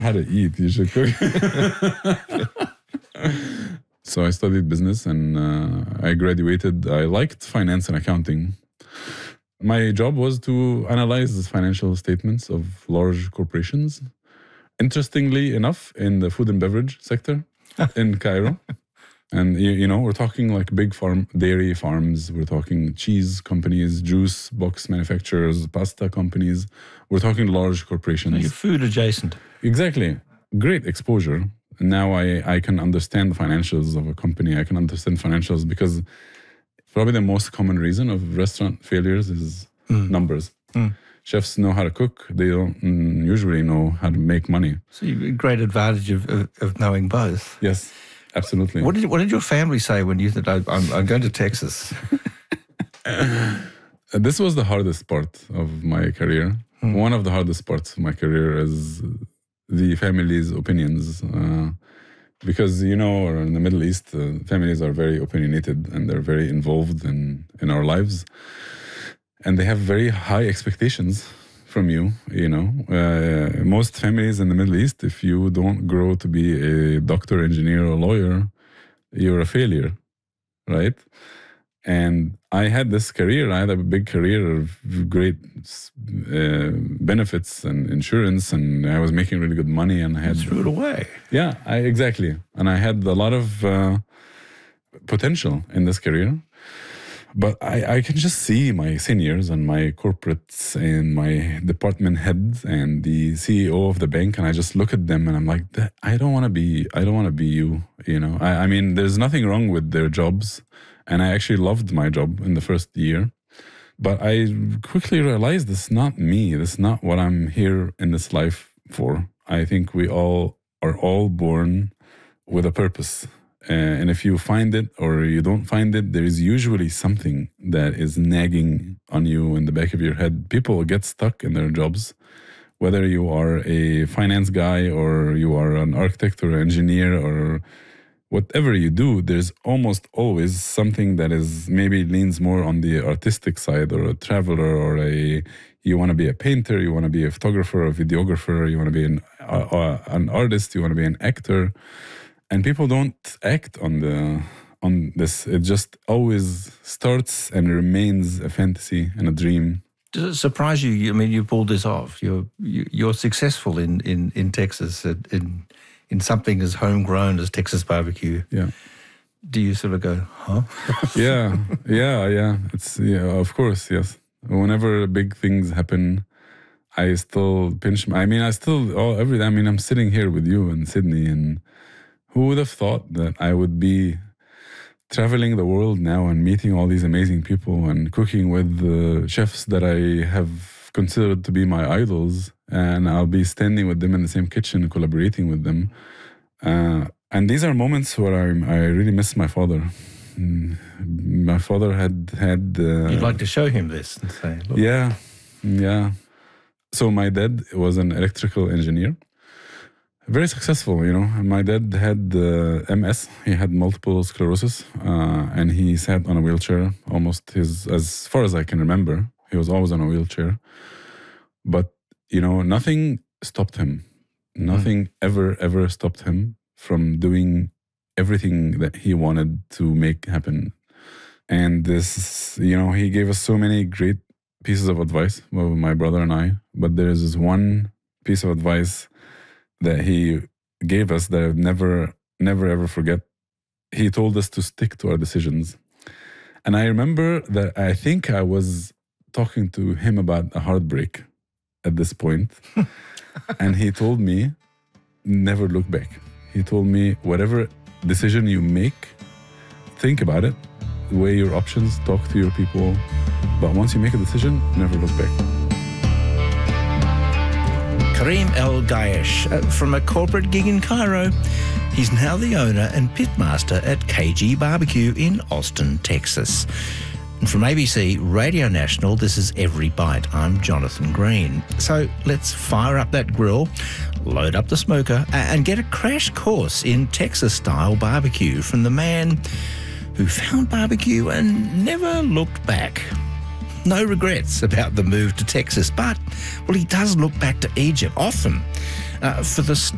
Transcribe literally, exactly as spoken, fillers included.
how to eat. You should cook. So I studied business and uh, I graduated. I liked finance and accounting. My job was to analyze the financial statements of large corporations. Interestingly enough, in the food and beverage sector in Cairo. And, you, you know, we're talking like big farm, dairy farms. We're talking cheese companies, juice box manufacturers, pasta companies. We're talking large corporations. So you're food adjacent. Exactly. Great exposure. Now I, I can understand the financials of a company. I can understand financials because probably the most common reason of restaurant failures is mm. numbers. Mm. Chefs know how to cook. They don't mm, usually know how to make money. So you have a great advantage of, of, of knowing both. Yes, absolutely. What did what did your family say when you said, I'm, I'm going to Texas? This was the hardest part of my career. Hmm. One of the hardest parts of my career is the family's opinions. Uh, because, you know, in the Middle East, uh, families are very opinionated and they're very involved in, in our lives. And they have very high expectations from you, you know. Uh, most families in the Middle East, if you don't grow to be a doctor, engineer, or lawyer, you're a failure, right? And I had this career, I had a big career of great uh, benefits and insurance, and I was making really good money, and I had... You threw it away. Yeah, I, exactly. And I had a lot of uh, potential in this career. But I, I can just see my seniors and my corporates and my department heads and the C E O of the bank, and I just look at them and I'm like, I don't want to be, I don't want to be you, you know. I, I mean, there's nothing wrong with their jobs, and I actually loved my job in the first year. But I quickly realized this is not me. This is not what I'm here in this life for. I think we all are all born with a purpose. Uh, and if you find it or you don't find it, there is usually something that is nagging on you in the back of your head. People get stuck in their jobs, whether you are a finance guy or you are an architect or engineer or whatever you do, there's almost always something that is maybe leans more on the artistic side, or a traveler, or a you want to be a painter, you want to be a photographer, a videographer, you want to be an, uh, an artist, you want to be an actor. And people don't act on the on this. It just always starts and remains a fantasy and a dream. Does it surprise you? I mean, you pulled this off. You're you, you're successful in in in Texas in in something as homegrown as Texas barbecue. Yeah. Do you sort of go, huh? yeah, yeah, yeah. It's yeah, of course, yes. Whenever big things happen, I still pinch. My, I mean, I still oh every. I mean, I'm sitting here with you in Sydney, and who would have thought that I would be traveling the world now and meeting all these amazing people and cooking with the chefs that I have considered to be my idols, and I'll be standing with them in the same kitchen, collaborating with them. Uh, and these are moments where I'm, I really miss my father. Mm, my father had had. Uh, You'd like to show him this and say, look. Yeah, yeah. So my dad was an electrical engineer. Very successful, you know. My dad had uh, M S. He had multiple sclerosis, uh, and he sat on a wheelchair almost his, as far as I can remember. He was always on a wheelchair. But, you know, nothing stopped him. Nothing mm. ever, ever stopped him from doing everything that he wanted to make happen. And this, you know, he gave us so many great pieces of advice, well, my brother and I. But there is this one piece of advice that he gave us that I've never, never, ever forget. He told us to stick to our decisions. And I remember that I think I was talking to him about a heartbreak at this point. And he told me, never look back. He told me, whatever decision you make, think about it, weigh your options, talk to your people. But once you make a decision, never look back. Karim El Gayesh, uh, from a corporate gig in Cairo, he's now the owner and pitmaster at K G Barbecue in Austin, Texas. And from A B C Radio National, this is Every Bite. I'm Jonathan Green. So let's fire up that grill, load up the smoker, and get a crash course in Texas-style barbecue from the man who found barbecue and never looked back. No regrets about the move to Texas, but, well, he does look back to Egypt often uh, for the